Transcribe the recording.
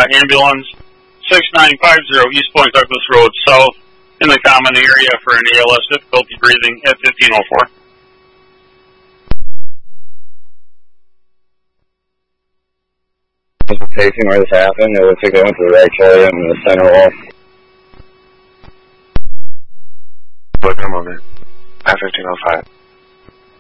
ambulance 6950 East Point Douglas Road South in the common area for an ALS difficulty breathing at 1504. Facing where this happened, it looks like they went to the right shoulder and the center wall. Look in a moment. At 1505.